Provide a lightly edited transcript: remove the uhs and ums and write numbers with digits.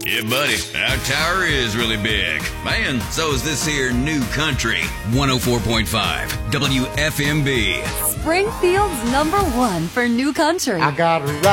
Yeah, buddy, our tower is really big. Man, so is this here new country. 104.5 WFMB. Springfield's #1 for new country. I got a